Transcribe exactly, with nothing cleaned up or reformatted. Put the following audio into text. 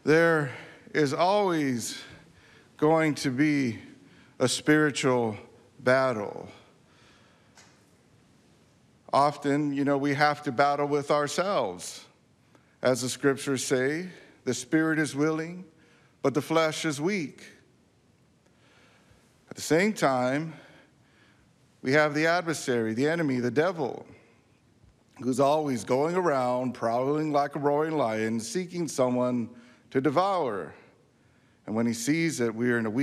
There is always going to be a spiritual battle. Often, you know, we have to battle with ourselves. As the scriptures say, the spirit is willing, but the flesh is weak. At the same time, we have the adversary, the enemy, the devil, who's always going around prowling like a roaring lion, seeking someone to devour. And when he sees that we are in a weak